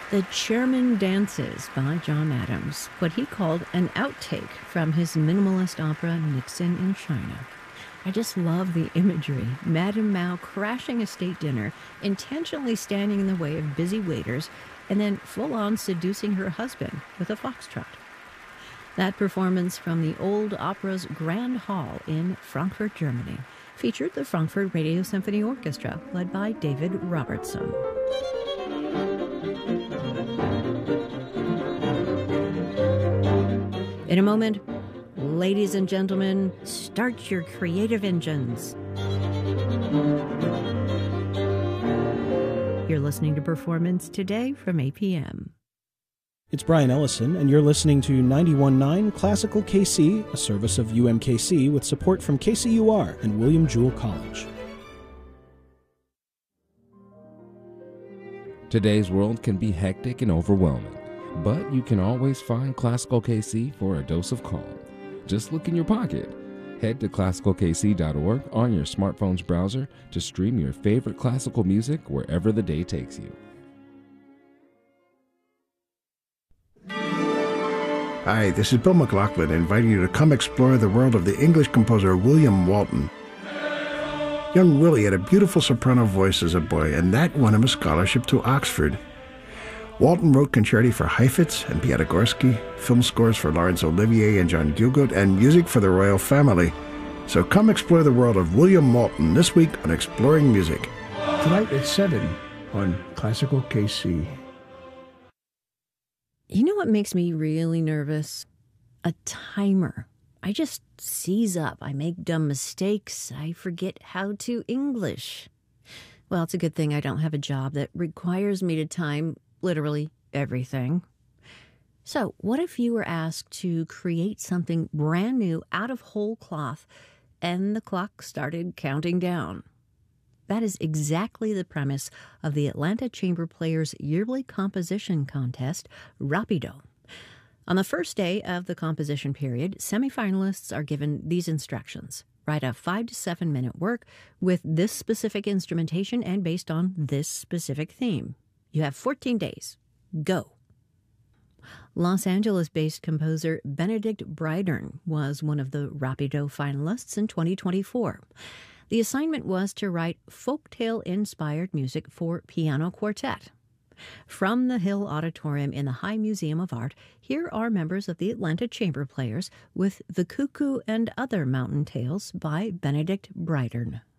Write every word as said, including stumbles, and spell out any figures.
The Chairman Dances by John Adams, what he called an outtake from his minimalist opera Nixon in China. I just love the imagery. Madame Mao crashing a state dinner, intentionally standing in the way of busy waiters, and then full-on seducing her husband with a foxtrot. That performance from the old opera's Grand Hall in Frankfurt, Germany, featured the Frankfurt Radio Symphony Orchestra, led by David Robertson. In a moment, ladies and gentlemen, start your creative engines. You're listening to Performance Today from A P M. It's Brian Ellison, and you're listening to ninety-one point nine Classical K C, a service of U M K C with support from K C U R and William Jewell College. Today's world can be hectic and overwhelming, but you can always find Classical K C for a dose of calm. Just look in your pocket. Head to classical k c dot org on your smartphone's browser to stream your favorite classical music wherever the day takes you. Hi, this is Bill McLaughlin inviting you to come explore the world of the English composer William Walton. Young Willie had a beautiful soprano voice as a boy, and that won him a scholarship to Oxford. Walton wrote concerti for Heifetz and Piatigorsky, film scores for Laurence Olivier and John Gielgud, and music for the royal family. So come explore the world of William Walton this week on Exploring Music. Tonight at seven on Classical K C. You know what makes me really nervous? A timer. I just seize up. I make dumb mistakes. I forget how to English. Well, it's a good thing I don't have a job that requires me to time literally everything. So, what if you were asked to create something brand new out of whole cloth and the clock started counting down? That is exactly the premise of the Atlanta Chamber Players' yearly composition contest, Rapido. On the first day of the composition period, semifinalists are given these instructions. Write a five to seven minute work with this specific instrumentation and based on this specific theme. You have fourteen days. Go. Los Angeles-based composer Benedict Brydern was one of the Rapido finalists in twenty twenty-four. The assignment was to write folktale-inspired music for piano quartet. From the Hill Auditorium in the High Museum of Art, here are members of the Atlanta Chamber Players with The Cuckoo and Other Mountain Tales by Benedict Brydern.